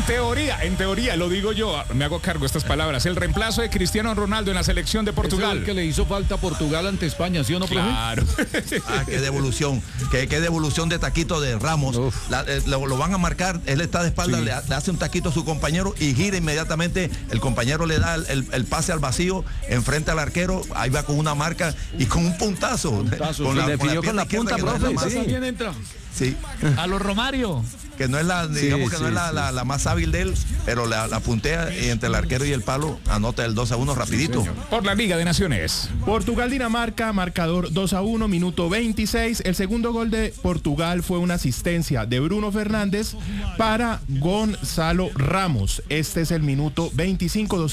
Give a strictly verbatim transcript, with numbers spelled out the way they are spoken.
teoría, en teoría, lo digo yo, me hago cargo de estas palabras, el reemplazo de Cristiano Ronaldo en la selección de Portugal. Es el que le hizo falta a Portugal ante España, ¿sí o no, profe? Claro. Ah, qué devolución, qué, qué devolución de taquito de Ramos. La, eh, lo, lo van a marcar, él está de espalda, sí. le, le hace un taquito a su compañero y gira inmediatamente, el compañero le da el, el, el pase al vacío, enfrente al arquero, ahí va con una marca y con un puntazo. puntazo con sí, la, le con pidió con la punta, profe, no sí. Bien entra. Sí. A los Romario. Que no es la, digamos sí, que sí, no es la, sí. la, la más hábil de él, pero la, la puntea y entre el arquero y el palo anota el dos a uno rapidito. Sí, por la Liga de Naciones. Portugal-Dinamarca, marcador dos a uno, minuto veintiséis. El segundo gol de Portugal fue una asistencia de Bruno Fernández para Gonzalo Ramos. Este es el minuto veinticinco.